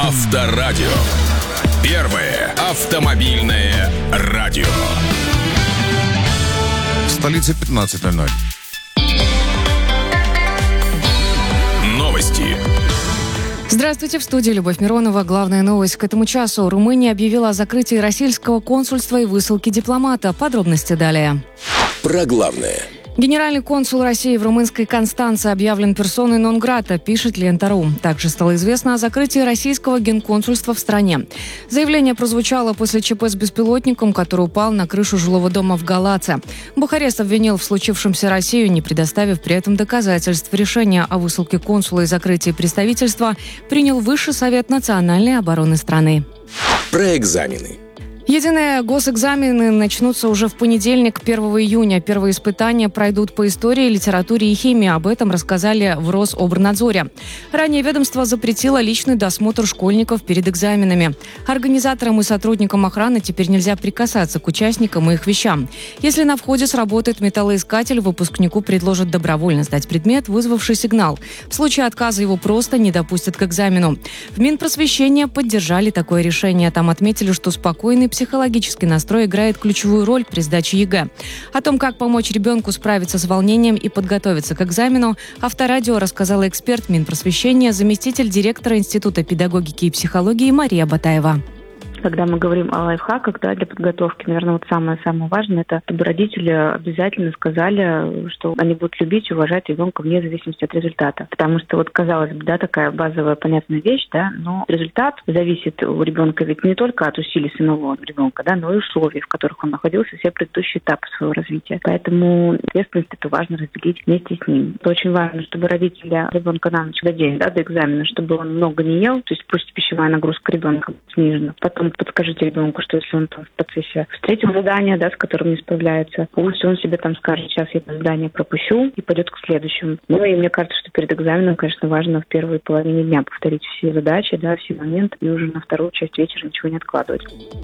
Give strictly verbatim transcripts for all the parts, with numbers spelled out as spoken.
Авторадио. Первое автомобильное радио. В столице пятнадцать ноль ноль. Новости. Здравствуйте, в студии Любовь Миронова. Главная новость к этому часу. Румыния объявила о закрытии российского консульства и высылке дипломата. Подробности далее. Про главное. Генеральный консул России в румынской Констанце объявлен персоной нон-грата, пишет Лента.ру. Также стало известно о закрытии российского генконсульства в стране. Заявление прозвучало после ЧП с беспилотником, который упал на крышу жилого дома в Галаце. Бухарест обвинил в случившемся Россию, не предоставив при этом доказательств. Решение о высылке консула и закрытии представительства принял Высший совет национальной обороны страны. Про экзамены. Единые госэкзамены начнутся уже в понедельник, первого июня. Первые испытания пройдут по истории, литературе и химии. Об этом рассказали в Рособорнадзоре. Ранее ведомство запретило личный досмотр школьников перед экзаменами. Организаторам и сотрудникам охраны теперь нельзя прикасаться к участникам и их вещам. Если на входе сработает металлоискатель, выпускнику предложат добровольно сдать предмет, вызвавший сигнал. В случае отказа его просто не допустят к экзамену. В Минпросвещения поддержали такое решение. Там отметили, что спокойный психологический настрой играет ключевую роль при сдаче ЕГЭ. О том, как помочь ребенку справиться с волнением и подготовиться к экзамену, Авторадио рассказала эксперт Минпросвещения, заместитель директора Института педагогики и психологии Мария Батаева. Когда мы говорим о лайфхаках, да, для подготовки, наверное, вот самое-самое важное, это чтобы родители обязательно сказали, что они будут любить и уважать ребенка вне зависимости от результата. Потому что, вот, казалось бы, да, такая базовая понятная вещь, да, но результат зависит у ребенка ведь не только от усилий самого ребенка, да, но и условий, в которых он находился все предыдущие этапы своего развития. Поэтому ответственность это важно разделить вместе с ним. Это очень важно, чтобы родители ребенка на ночь, до день, да, до экзамена, чтобы он много не ел, то есть пусть пищевая нагрузка ребенка снижена. Потом подскажите ребенку, что если он там в процессе встретил задание, да, с которым не справляется, пусть он себе там скажет, сейчас я это задание пропущу и пойдет к следующему. Ну и мне кажется, что перед экзаменом, конечно, важно в первой половине дня повторить все задачи, да, все моменты, и уже на вторую часть вечера ничего не откладывать.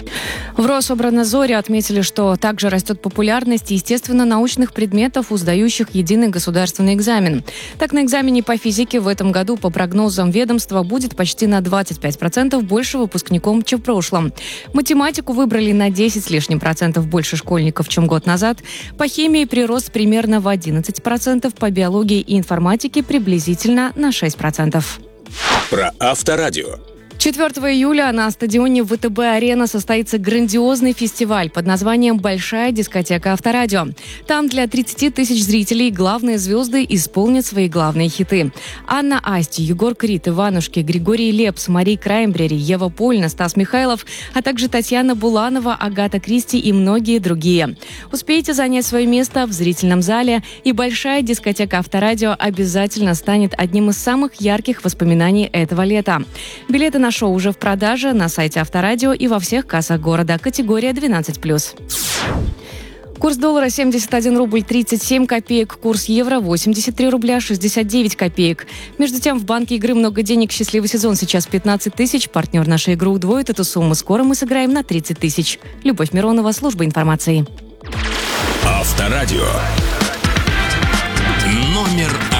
В Рособорнадзоре отметили, что также растет популярность естественно-научных предметов у сдающих единый государственный экзамен. Так, на экзамене по физике в этом году, по прогнозам ведомства, будет почти на двадцать пять процентов больше выпускников, чем в прошлом. Математику выбрали на десять с лишним процентов больше школьников, чем год назад. По химии прирост примерно в одиннадцать процентов, по биологии и информатике приблизительно на шесть процентов. Про Авторадио. четвёртого июля на стадионе ВТБ-арена состоится грандиозный фестиваль под названием «Большая дискотека Авторадио». Там для тридцати тысяч зрителей главные звезды исполнят свои главные хиты. Анна Асти, Егор Крид, Иванушки, Григорий Лепс, Мари Краймбрери, Ева Польна, Стас Михайлов, а также Татьяна Буланова, Агата Кристи и многие другие. Успейте занять свое место в зрительном зале, и «Большая дискотека Авторадио» обязательно станет одним из самых ярких воспоминаний этого лета. Билеты на шоу уже в продаже на сайте Авторадио и во всех кассах города. Категория двенадцать плюс. Курс доллара семьдесят один рубль тридцать семь копеек, курс евро восемьдесят три рубля шестьдесят девять копеек. Между тем, в банке игры «Много денег. Счастливый сезон» сейчас пятнадцать тысяч. Партнер нашей игры удвоит эту сумму. Скоро мы сыграем на тридцать тысяч. Любовь Миронова, служба информации. Авторадио. Номер